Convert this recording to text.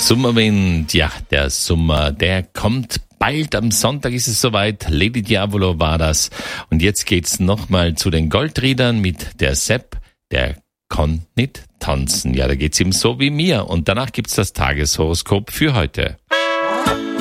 Sommerwind, ja, der Sommer, der kommt bald. Am Sonntag ist es soweit. Lady Diavolo war das. Und jetzt geht's nochmal zu den Goldriedern mit der Sepp, der kann nicht tanzen. Ja, da geht's ihm so wie mir. Und danach gibt's das Tageshoroskop für heute.